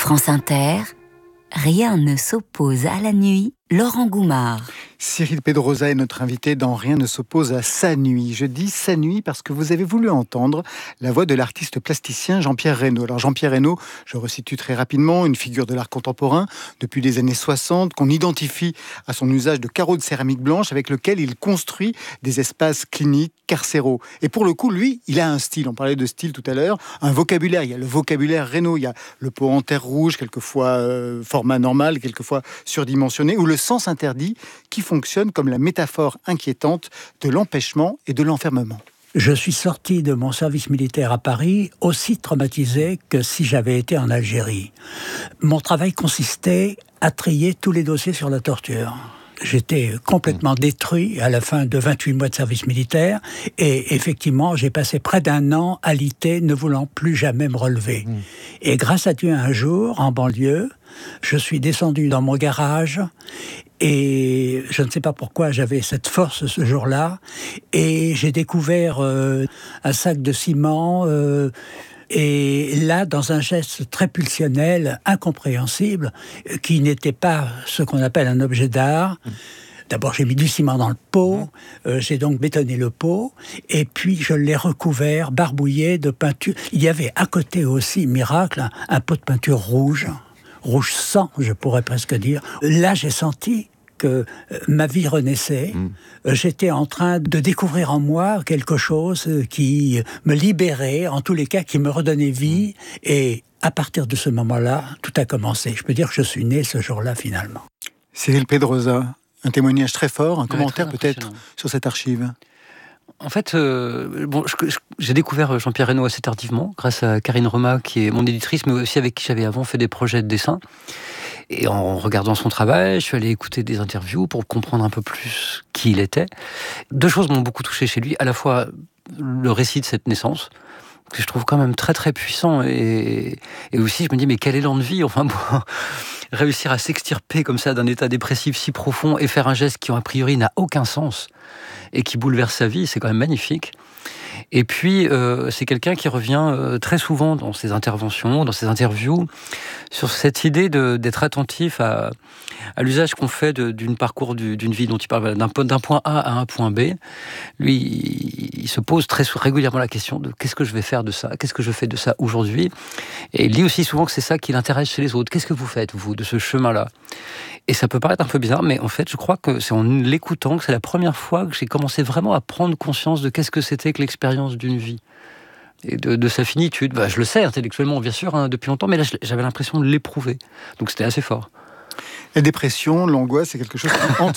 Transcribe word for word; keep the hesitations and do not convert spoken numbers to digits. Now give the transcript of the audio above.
France Inter, rien ne s'oppose à la nuit. Laurent Goumard. Cyril Pedrosa est notre invité dans Rien ne s'oppose à sa nuit. Je dis sa nuit parce que vous avez voulu entendre la voix de l'artiste plasticien Jean-Pierre Reynaud. Alors Jean-Pierre Reynaud, je resitue très rapidement, une figure de l'art contemporain depuis les années soixante, qu'on identifie à son usage de carreaux de céramique blanche avec lequel il construit des espaces cliniques, carcéraux. Et pour le coup, lui, il a un style. On parlait de style tout à l'heure, un vocabulaire. Il y a le vocabulaire Reynaud, il y a le pot en terre rouge, quelquefois euh, format normal, quelquefois surdimensionné, ou le sens interdit qui fonctionne comme la métaphore inquiétante de l'empêchement et de l'enfermement. Je suis sorti de mon service militaire à Paris aussi traumatisé que si j'avais été en Algérie. Mon travail consistait à trier tous les dossiers sur la torture. J'étais complètement détruit à la fin de vingt-huit mois de service militaire et effectivement, j'ai passé près d'un an alité, ne voulant plus jamais me relever. Mmh. Et grâce à Dieu, un jour, en banlieue, je suis descendu dans mon garage et je ne sais pas pourquoi j'avais cette force ce jour-là et j'ai découvert euh, un sac de ciment euh, et là, dans un geste très pulsionnel, incompréhensible, qui n'était pas ce qu'on appelle un objet d'art. D'abord, j'ai mis du ciment dans le pot, euh, j'ai donc bétonné le pot, et puis je l'ai recouvert, barbouillé de peinture. Il y avait à côté aussi, miracle, un, un pot de peinture rouge, rouge sang, je pourrais presque dire. Là, j'ai senti que ma vie renaissait. Mmh. J'étais en train de découvrir en moi quelque chose qui me libérait, en tous les cas, qui me redonnait vie. Mmh. Et à partir de ce moment-là, tout a commencé. Je peux dire que je suis né ce jour-là, finalement. Cyril Pedrosa, un témoignage très fort, un ouais, commentaire très peut-être sur cette archive. En fait, euh, bon, je, je, j'ai découvert Jean-Pierre Reynaud assez tardivement, grâce à Karine Roma, qui est mon éditrice, mais aussi avec qui j'avais avant fait des projets de dessin. Et en regardant son travail, je suis allé écouter des interviews pour comprendre un peu plus qui il était. Deux choses m'ont beaucoup touché chez lui. À la fois, le récit de cette naissance, que je trouve quand même très très puissant. Et, et aussi, je me dis, mais quel élan de vie, enfin, pour réussir à s'extirper comme ça d'un état dépressif si profond et faire un geste qui, a priori, n'a aucun sens et qui bouleverse sa vie, c'est quand même magnifique. Et puis, euh, c'est quelqu'un qui revient euh, très souvent dans ses interventions, dans ses interviews, sur cette idée de, d'être attentif à, à l'usage qu'on fait de, d'une parcours du, d'une vie dont il parle, d'un, d'un point A à un point B. Lui, il, il se pose très régulièrement la question de qu'est-ce que je vais faire de ça, qu'est-ce que je fais de ça aujourd'hui. Et il dit aussi souvent que c'est ça qui l'intéresse chez les autres. Qu'est-ce que vous faites, vous, de ce chemin-là ? Et ça peut paraître un peu bizarre, mais en fait, je crois que c'est en l'écoutant que c'est la première fois que j'ai commencé vraiment à prendre conscience de qu'est-ce que c'était que l'expérience d'une vie. Et de, de sa finitude. Bah, je le sais intellectuellement, bien sûr, hein, depuis longtemps, mais là, j'avais l'impression de l'éprouver. Donc c'était assez fort. La dépression, l'angoisse, c'est quelque chose qui hante